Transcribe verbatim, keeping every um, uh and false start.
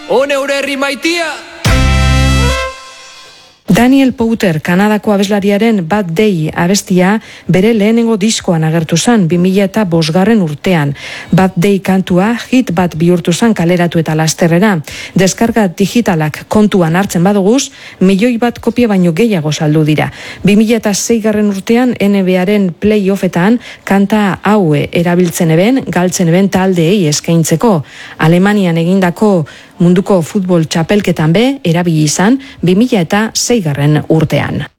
one eure herri maitia. Daniel Powter, Kanadako abeslariaren Bad Day abestia bere lehenengo diskoan agertu zen bi mila eta bosgarren urtean. Bad Day kantua hit bat bihurtu zen kaleratu eta lasterrera. Deskarga digitalak kontuan hartzen baduguz, milioi bat kopia baino gehiago saldu dira. bi mila eta seigarren urtean N B A-ren playoffetan kanta haue erabiltzen eben, galtzen eben taldeei eskaintzeko. Alemanian egindako munduko futbol txapelketan be erabili izan bi mila eta seigarren urtean.